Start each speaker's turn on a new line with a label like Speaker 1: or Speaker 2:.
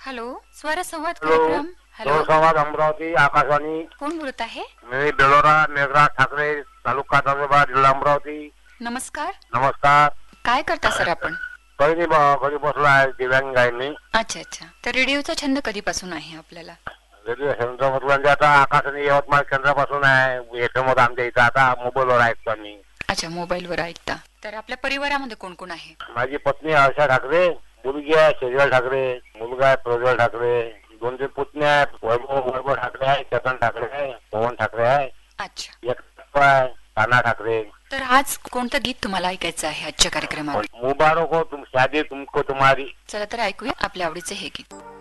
Speaker 1: Hello, स्वर संवाद
Speaker 2: hello,
Speaker 1: कार्यक्रम. हॅलो,
Speaker 2: संवाद अमरावती आकाशवाणी.
Speaker 1: कोण बोलत आहे?
Speaker 2: मी बेलोरा मेघराज ठाकरे, तालुका तालुका जिल्हा अमरावती.
Speaker 1: नमस्कार.
Speaker 2: नमस्कार.
Speaker 1: काय करता सर आपण?
Speaker 2: काही नाही घरी बसलो आहे, दिव्यांग आहे मी.
Speaker 1: अच्छा अच्छा. तर रेडिओचा छंद कधीपासून आहे आपल्याला?
Speaker 2: रेडिओ केंद्र म्हटलं आता आकाशवाणी यवतमाळ केंद्रापासून आहे. एफएम मध्ये आमच्या इथं आता मोबाईलवर ऐकतो आम्ही.
Speaker 1: अच्छा, मोबाईलवर ऐकता. तर आपल्या परिवारामध्ये कोण कोण आहे?
Speaker 2: माझी पत्नी आशा ठाकरे, मुलगी आहे शेजल ठाकरे, मुलगा आहे प्रज्वल ठाकरे, 2-3 पुतण्या आहेत. वैभव ठाकरे आहे, चेतन ठाकरे आहे, पवन ठाकरे आहे,
Speaker 1: अच्छा.
Speaker 2: एक आहे कान्हा ठाकरे.
Speaker 1: तर आज कोणतं गीत तुम्हाला ऐकायचं आहे आजच्या कार्यक्रमात?
Speaker 2: मुबारक हो तुम शादी तुमको तुम्हारी.
Speaker 1: चला तर ऐकूया आपल्या आवडीचे हे गीत.